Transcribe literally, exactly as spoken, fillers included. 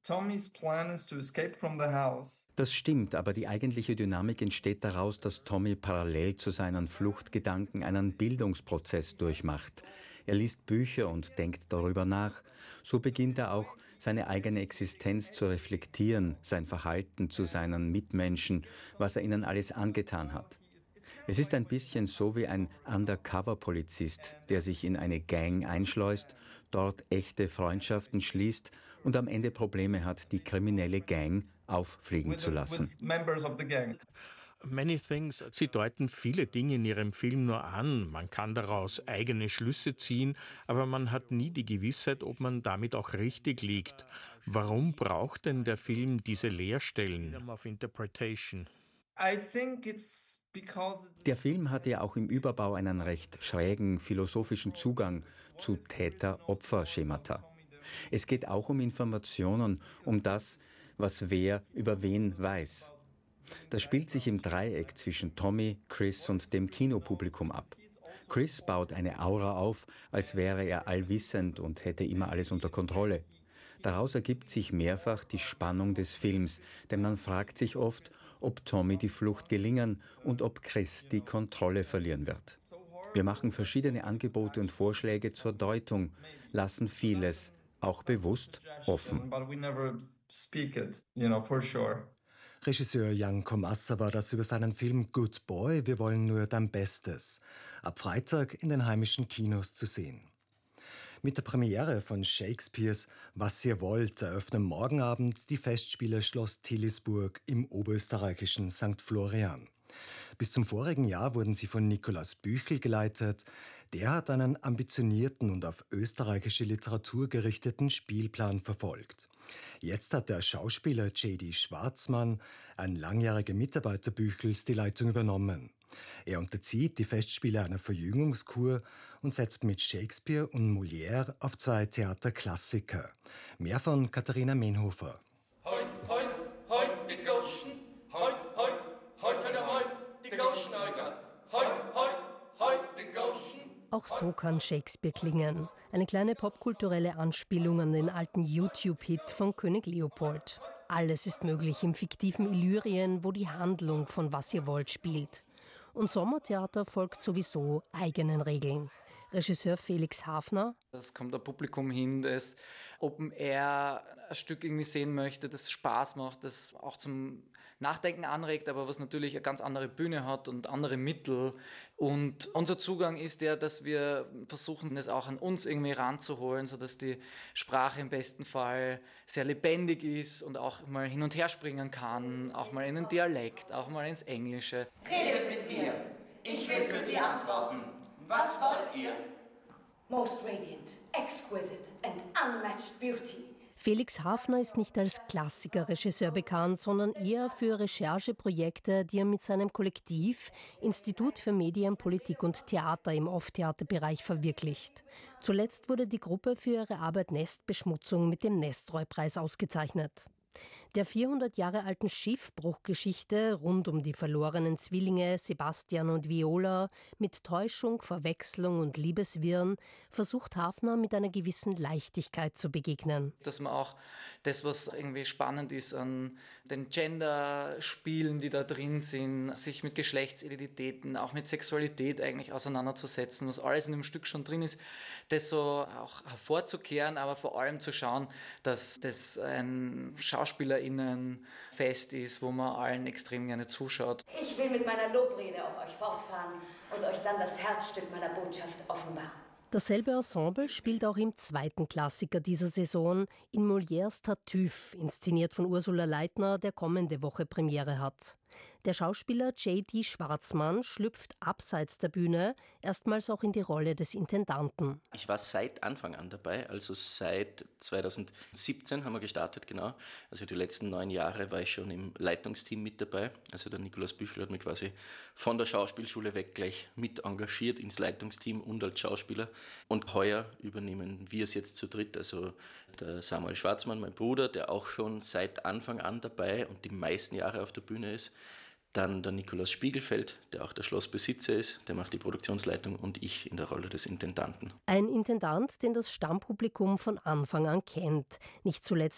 Tommy's plan is to escape from the house. Das stimmt, aber die eigentliche Dynamik entsteht daraus, dass Tommy parallel zu seinen Fluchtgedanken einen Bildungsprozess durchmacht. Er liest Bücher und denkt darüber nach. So beginnt er auch, seine eigene Existenz zu reflektieren, sein Verhalten zu seinen Mitmenschen, was er ihnen alles angetan hat. Es ist ein bisschen so wie ein Undercover-Polizist, der sich in eine Gang einschleust, dort echte Freundschaften schließt und am Ende Probleme hat, die kriminelle Gang auffliegen zu lassen. Many Things, Sie deuten viele Dinge in Ihrem Film nur an. Man kann daraus eigene Schlüsse ziehen, aber man hat nie die Gewissheit, ob man damit auch richtig liegt. Warum braucht denn der Film diese Leerstellen of Interpretation? I think it's Der Film hat ja auch im Überbau einen recht schrägen philosophischen Zugang zu Täter-Opfer-Schemata. Es geht auch um Informationen, um das, was wer über wen weiß. Das spielt sich im Dreieck zwischen Tommy, Chris und dem Kinopublikum ab. Chris baut eine Aura auf, als wäre er allwissend und hätte immer alles unter Kontrolle. Daraus ergibt sich mehrfach die Spannung des Films, denn man fragt sich oft, ob Tommy die Flucht gelingen und ob Chris die Kontrolle verlieren wird. Wir machen verschiedene Angebote und Vorschläge zur Deutung, lassen vieles, auch bewusst, offen. Regisseur Jan Komassa war das über seinen Film Good Boy, wir wollen nur dein Bestes. Ab Freitag in den heimischen Kinos zu sehen. Mit der Premiere von Shakespeares Was ihr wollt eröffnen morgen Abend die Festspiele Schloss Tillisburg im oberösterreichischen Sankt Florian. Bis zum vorigen Jahr wurden sie von Nikolaus Büchel geleitet. Der hat einen ambitionierten und auf österreichische Literatur gerichteten Spielplan verfolgt. Jetzt hat der Schauspieler J D Schwarzmann, ein langjähriger Mitarbeiter Büchels, die Leitung übernommen. Er unterzieht die Festspiele einer Verjüngungskur und setzt mit Shakespeare und Molière auf zwei Theaterklassiker. Mehr von Katharina Menhofer. Heut, heut, heut die Gauschen, heut, heut, heut halt einmal die Gauschen, Alter. Heut, heut, heut die Gauschen. Auch so kann Shakespeare klingen. Eine kleine popkulturelle Anspielung an den alten YouTube-Hit von König Leopold. Alles ist möglich im fiktiven Illyrien, wo die Handlung von Was ihr wollt spielt. Und Sommertheater folgt sowieso eigenen Regeln. Regisseur Felix Hafner. Es kommt ein Publikum hin, das Open Air ein Stück irgendwie sehen möchte, das Spaß macht, das auch zum Nachdenken anregt, aber was natürlich eine ganz andere Bühne hat und andere Mittel. Und unser Zugang ist der, dass wir versuchen, das auch an uns irgendwie ranzuholen, sodass die Sprache im besten Fall sehr lebendig ist und auch mal hin und her springen kann, auch mal in den Dialekt, auch mal ins Englische. Redet mit mir. Ich will für Sie antworten. Was wollt ihr? Most radiant, exquisite and unmatched beauty. Felix Hafner ist nicht als Klassikerregisseur bekannt, sondern eher für Rechercheprojekte, die er mit seinem Kollektiv Institut für Medien, Politik und Theater im Off-Theaterbereich verwirklicht. Zuletzt wurde die Gruppe für ihre Arbeit Nestbeschmutzung mit dem Nestroy-Preis ausgezeichnet. Der vierhundert Jahre alten Schiffbruchgeschichte rund um die verlorenen Zwillinge Sebastian und Viola mit Täuschung, Verwechslung und Liebeswirren versucht Hafner mit einer gewissen Leichtigkeit zu begegnen. Dass man auch das, was irgendwie spannend ist an den Gender-Spielen, die da drin sind, sich mit Geschlechtsidentitäten, auch mit Sexualität eigentlich auseinanderzusetzen, was alles in dem Stück schon drin ist, das so auch hervorzukehren, aber vor allem zu schauen, dass das ein SchauspielerInnen-Fest ist, wo man allen extrem gerne zuschaut. Ich will mit meiner Lobrede auf euch fortfahren und euch dann das Herzstück meiner Botschaft offenbaren. Dasselbe Ensemble spielt auch im zweiten Klassiker dieser Saison, in Molières Tartuffe, inszeniert von Ursula Leitner, der kommende Woche Premiere hat. Der Schauspieler J D Schwarzmann schlüpft abseits der Bühne erstmals auch in die Rolle des Intendanten. Ich war seit Anfang an dabei, also seit zweitausendsiebzehn haben wir gestartet, genau. Also die letzten neun Jahre war ich schon im Leitungsteam mit dabei. Also der Nikolaus Büchel hat mich quasi von der Schauspielschule weg gleich mit engagiert ins Leitungsteam und als Schauspieler. Und heuer übernehmen wir es jetzt zu dritt, also der Samuel Schwarzmann, mein Bruder, der auch schon seit Anfang an dabei und die meisten Jahre auf der Bühne ist. Dann der Nikolaus Spiegelfeld, der auch der Schlossbesitzer ist, der macht die Produktionsleitung und ich in der Rolle des Intendanten. Ein Intendant, den das Stammpublikum von Anfang an kennt. Nicht zuletzt